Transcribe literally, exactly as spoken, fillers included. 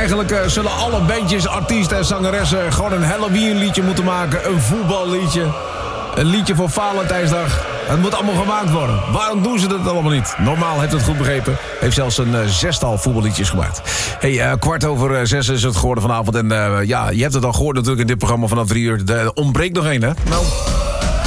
Eigenlijk uh, zullen alle bandjes, artiesten en zangeressen gewoon een Halloween liedje moeten maken. Een voetballiedje. Een liedje voor Valentijnsdag. Het moet allemaal gemaakt worden. Waarom doen ze dat allemaal niet? Normaal heeft het goed begrepen. Heeft zelfs een uh, zestal voetballiedjes gemaakt. Hey, uh, kwart over uh, zes is het geworden vanavond. En uh, ja, je hebt het al gehoord natuurlijk in dit programma vanaf drie uur. Er ontbreekt nog één, hè? Nou...